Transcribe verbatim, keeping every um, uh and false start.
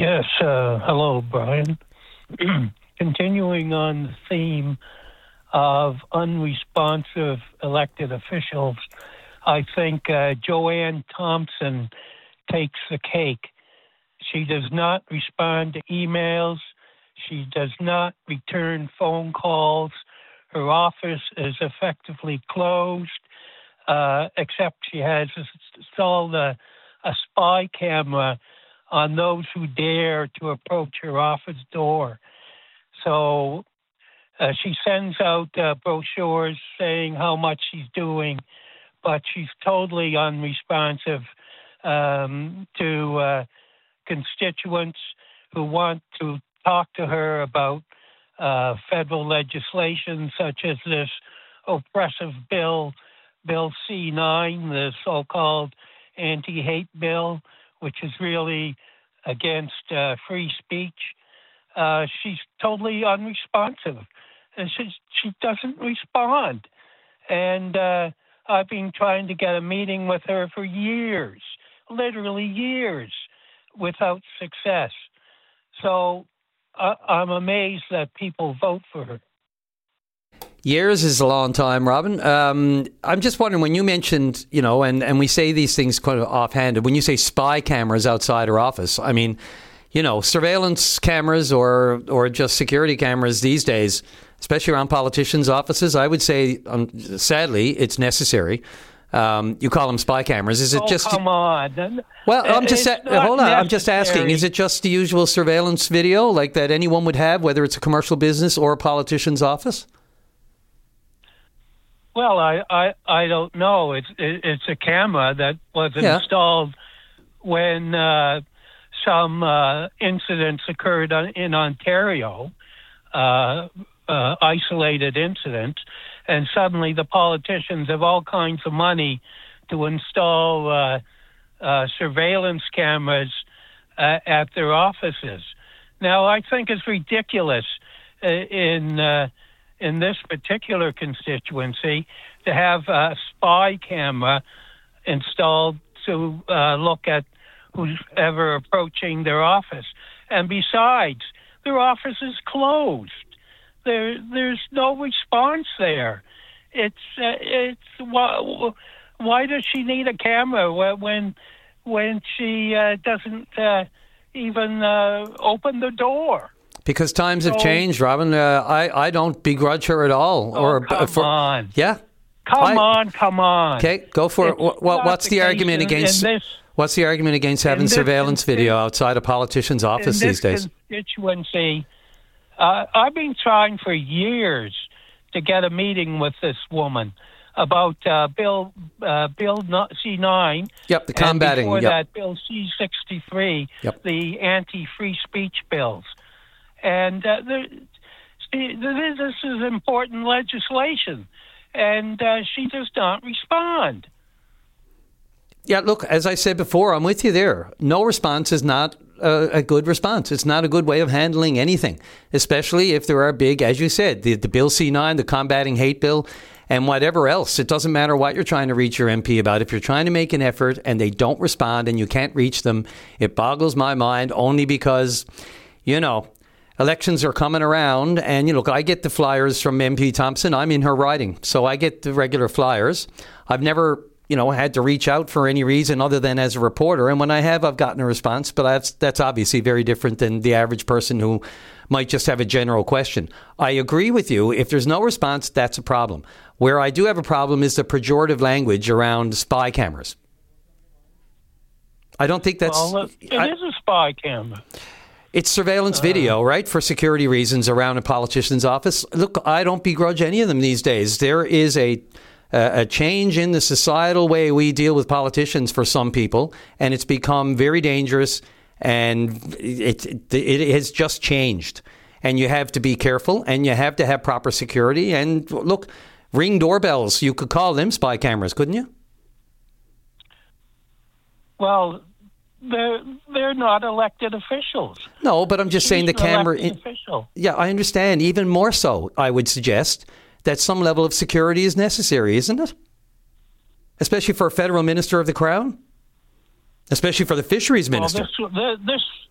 Yes, uh, hello, Brian. Continuing on the theme of unresponsive elected officials, I think uh, Joanne Thompson takes the cake. She does not respond to emails. She does not return phone calls. Her office is effectively closed, uh, except she has installed a, a spy camera on those who dare to approach her office door. So uh, she sends out uh, brochures saying how much she's doing, but she's totally unresponsive um, to uh, constituents who want to talk to her about uh, federal legislation such as this oppressive bill, Bill C nine, the so-called anti-hate bill, which is really against uh, free speech. Uh, she's totally unresponsive, and she, she doesn't respond. And uh, I've been trying to get a meeting with her for years, literally years, without success. So uh, I'm amazed that people vote for her. Years is a long time, Robin. Um, I'm just wondering, when you mentioned, you know, and, and we say these things kind of offhanded, when you say spy cameras outside her office, I mean, you know, surveillance cameras or or just security cameras these days, especially around politicians' offices, I would say, um, sadly, it's necessary. Um, you call them spy cameras. Is it oh, just... come on. Well, I'm just... It's A- hold on. necessary. I'm just asking, is it just the usual surveillance video like that anyone would have, whether it's a commercial business or a politician's office? Well, I, I, I don't know. It's it, it's a camera that was Yeah. installed when uh, some uh, incidents occurred on, in Ontario, uh, uh, isolated incidents, and suddenly the politicians have all kinds of money to install uh, uh, surveillance cameras uh, at their offices. Now, I think it's ridiculous uh, in... Uh, in this particular constituency, to have a spy camera installed to uh, look at who's ever approaching their office. And besides, their office is closed. There, there's no response there. It's, uh, it's why, why does she need a camera when, when she uh, doesn't uh, even uh, open the door? Because times have So- changed, Robin. Uh, I, I don't begrudge her at all. Oh, or come for, on. Yeah. Come I- on, come on. Okay, go for it. It's What, what, not what's the, the case argument in- against? in this- what's the argument against having this surveillance con- video outside a politician's office in these this days? constituency, uh, I've been trying for years to get a meeting with this woman about uh, Bill uh, Bill C nine. Yep, the combating. And before Yep. that, Bill C sixty-three, Yep. the anti-free speech bills. And uh, there, see, this is important legislation, and uh, she does not respond. Yeah, look, as I said before, I'm with you there. No response is not a, a good response. It's not a good way of handling anything, especially if there are big, as you said, the, the Bill C nine, the combating hate bill, and whatever else. It doesn't matter what you're trying to reach your M P about. If you're trying to make an effort and they don't respond and you can't reach them, it boggles my mind only because, you know, elections are coming around, and, you know, I get the flyers from M P Thompson. I'm in her riding, so I get the regular flyers. I've never, you know, had to reach out for any reason other than as a reporter, and when I have, I've gotten a response, but that's, that's obviously very different than the average person who might just have a general question. I agree with you. If there's no response, that's a problem. Where I do have a problem is the pejorative language around spy cameras. I don't think that's... Well, it I, is a spy camera. It's surveillance uh, video, right, for security reasons around a politician's office. Look, I don't begrudge any of them these days. There is a a change in the societal way we deal with politicians for some people, and it's become very dangerous, and it, it, it has just changed. And you have to be careful, and you have to have proper security. And look, Ring doorbells, you could call them spy cameras, couldn't you? Well, they're they're not elected officials. No, but I'm just She's saying the an camera. elected In, official. yeah, I understand. Even more so, I would suggest that some level of security is necessary, isn't it? Especially for a federal minister of the Crown, especially for the fisheries minister. Well, this, this